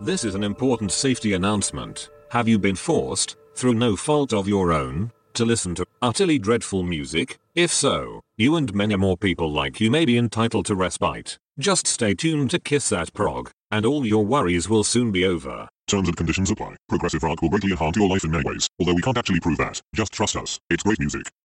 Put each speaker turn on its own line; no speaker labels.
This is an important safety announcement. Have you been forced, through no fault of your own, to listen to utterly dreadful music? If so, you and many more people like you may be entitled to respite. Just stay tuned to Kiss That Prog, and all your worries will soon be over.
Terms and conditions apply. Progressive rock will greatly enhance your life in many ways, although we can't actually prove that. Just trust us. It's great music.